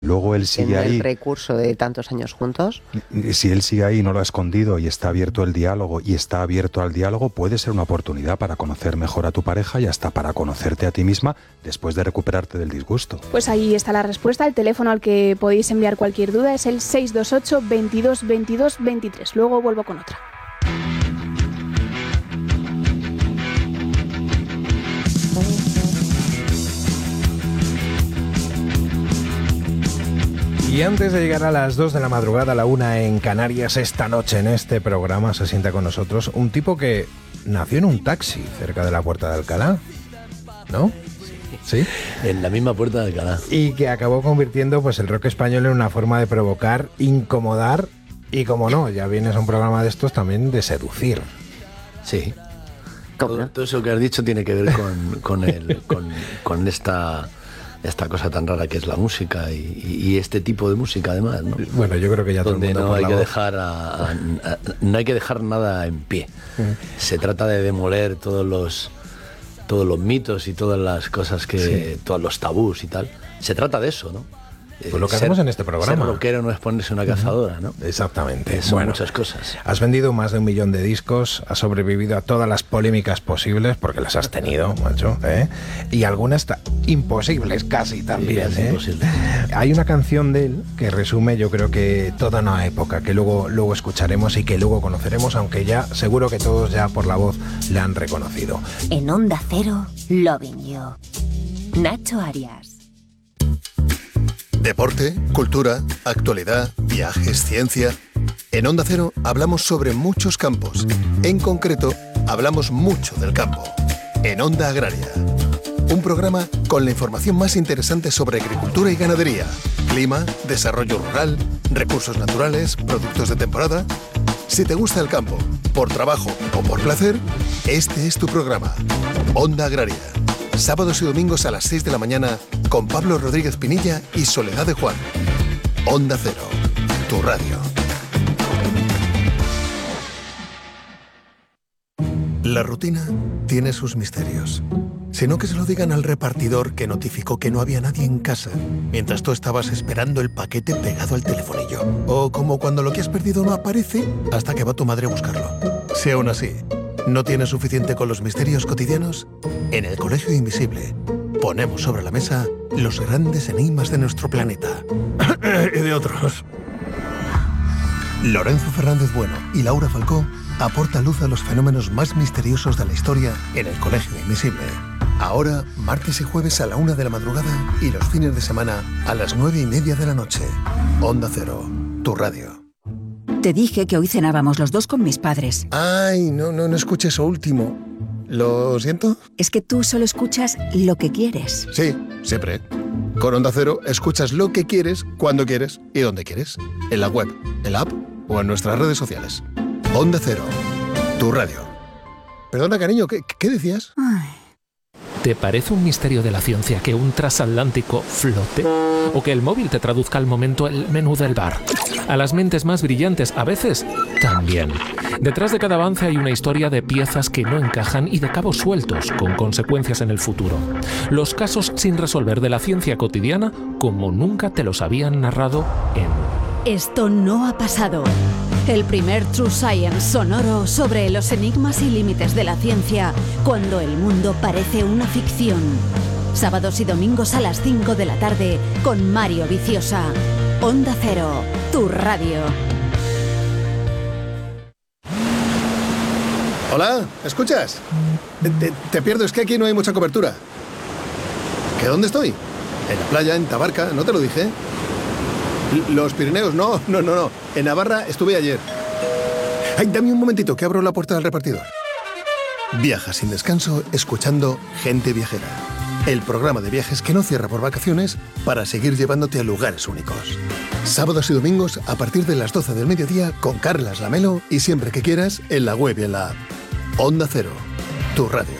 Luego él sigue ahí. En el recurso de tantos años juntos. Si él sigue ahí, no lo ha escondido y está abierto el diálogo y está abierto al diálogo, puede ser una oportunidad para conocer mejor a tu pareja y hasta para conocerte a ti misma después de recuperarte del disgusto. Pues ahí está la respuesta. El teléfono al que podéis enviar cualquier duda es el 628 22 22 23. Luego vuelvo con otra. Y antes de llegar a las 2 de la madrugada, a la 1 en Canarias, esta noche en este programa se sienta con nosotros un tipo que nació en un taxi cerca de la Puerta de Alcalá, ¿no? ¿Sí? En la misma Puerta de Alcalá. Y que acabó convirtiendo pues el rock español en una forma de provocar, incomodar y, como no, ya vienes a un programa de estos también de seducir. Sí. Todo eso que has dicho tiene que ver con esta cosa tan rara que es la música y este tipo de música además, ¿no? Bueno, yo creo que ya donde todo el mundo no hay que dejar nada en pie. Se trata de demoler todos los mitos y todas las cosas todos los tabús y tal. Se trata de eso, ¿no? Pues lo que hacemos en este programa. Ser rockero no es ponerse una cazadora, ¿no? Exactamente. Son muchas cosas. Has vendido más de 1 millón de discos, has sobrevivido a todas las polémicas posibles, porque las has tenido, macho, ¿eh? Y algunas imposibles casi también, sí, ¿eh? Imposible. Hay una canción de él que resume, yo creo que toda una época, que luego escucharemos y que luego conoceremos, aunque ya seguro que todos ya por la voz le han reconocido. En Onda Cero, Loving You. Nacho Arias. Deporte, cultura, actualidad, viajes, ciencia. En Onda Cero hablamos sobre muchos campos. En concreto, hablamos mucho del campo. En Onda Agraria. Un programa con la información más interesante sobre agricultura y ganadería, clima, desarrollo rural, recursos naturales, productos de temporada. Si te gusta el campo, por trabajo o por placer, este es tu programa. Onda Agraria. Sábados y domingos a las 6 de la mañana con Pablo Rodríguez Pinilla y Soledad de Juan. Onda Cero, tu radio. La rutina tiene sus misterios. Si no, que se lo digan al repartidor que notificó que no había nadie en casa mientras tú estabas esperando el paquete pegado al telefonillo. O como cuando lo que has perdido no aparece hasta que va tu madre a buscarlo. Si aún así ¿no tienes suficiente con los misterios cotidianos? En el Colegio Invisible ponemos sobre la mesa los grandes enigmas de nuestro planeta. Y de otros. Lorenzo Fernández Bueno y Laura Falcó aportan luz a los fenómenos más misteriosos de la historia en el Colegio Invisible. Ahora, martes y jueves a la 1 de la madrugada y los fines de semana a las 9:30 de la noche. Onda Cero, tu radio. Te dije que hoy cenábamos los dos con mis padres. Ay, no escuché eso último. ¿Lo siento? Es que tú solo escuchas lo que quieres. Sí, siempre. Con Onda Cero escuchas lo que quieres, cuando quieres y donde quieres. En la web, en la app o en nuestras redes sociales. Onda Cero, tu radio. Perdona, cariño, ¿qué decías? Ay. ¿Te parece un misterio de la ciencia que un transatlántico flote? ¿O que el móvil te traduzca al momento el menú del bar? A las mentes más brillantes, a veces, también. Detrás de cada avance hay una historia de piezas que no encajan y de cabos sueltos, con consecuencias en el futuro. Los casos sin resolver de la ciencia cotidiana, como nunca te los habían narrado en... Esto no ha pasado. El primer True Science sonoro sobre los enigmas y límites de la ciencia cuando el mundo parece una ficción. Sábados y domingos a las 5 de la tarde con Mario Viciosa. Onda Cero, tu radio. Hola, ¿escuchas? Te pierdo, es que aquí no hay mucha cobertura. ¿Que dónde estoy? En la playa, en Tabarca, ¿no te lo dije? Los Pirineos, no. En Navarra estuve ayer. Ay, dame un momentito que abro la puerta del repartidor. Viaja sin descanso escuchando Gente Viajera. El programa de viajes que no cierra por vacaciones para seguir llevándote a lugares únicos. Sábados y domingos a partir de las 12 del mediodía con Carlas Lamelo y siempre que quieras en la web y en la app. Onda Cero, tu radio.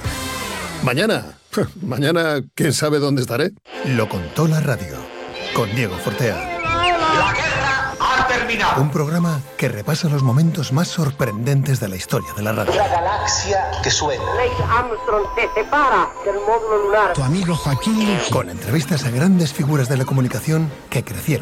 Mañana, ¿quién sabe dónde estaré? Lo contó la radio con Diego Fortea. La guerra ha terminado. Un programa que repasa los momentos más sorprendentes de la historia de la radio. La galaxia que suena. Neil Armstrong se separa del módulo lunar. Tu amigo Joaquín. Con entrevistas a grandes figuras de la comunicación que crecieron